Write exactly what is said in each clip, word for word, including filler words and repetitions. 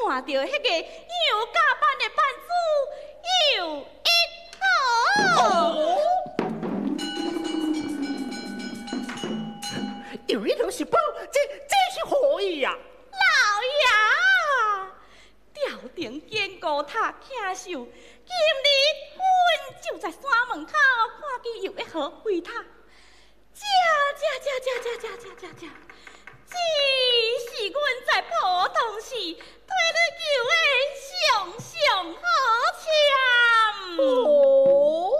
看到迄个有假扮的班主有一号。 哦，有一头是宝，这这是何意呀？ 老爷，吊顶见高塔享受，今日阮就在山门口看见有一盒灰塔，这这这这这这这这，这是阮在普通时推你求的上上好签。 哦，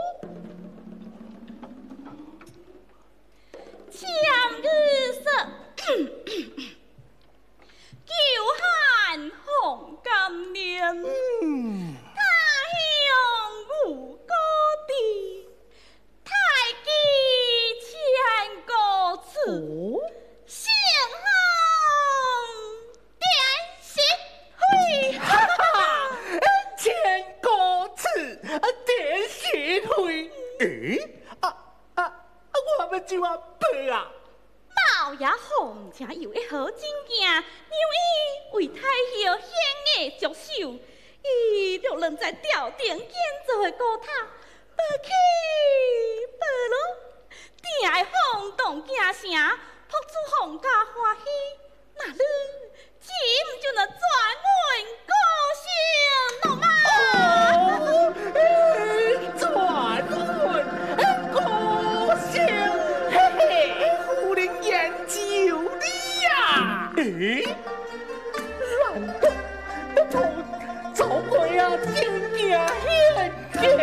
签日色。久旱红甘霖， 嗯， 他乡无故地，太极千古次， 哦， 幸好点石灰。 哈哈，千古次，点石灰。诶，啊啊啊！我们就要背啊！ 老爷红正有一好真惊，让伊为太后献艺着手，伊就能在吊顶建造的高塔，爬起爬落，定会轰动惊声，博取皇家欢喜。那你岂唔就能转阮高兴了吗？ 哦，转阮高兴，嘿嘿，夫人研究你呀。诶，难道不同走过啊，真惊险